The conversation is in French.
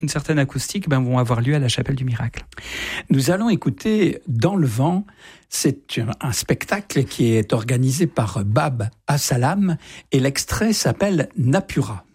une certaine acoustique vont avoir lieu à la Chapelle du Miracle. Nous allons écouter Dans le vent. C'est un spectacle qui est organisé par Bab Assalam et l'extrait s'appelle Napura.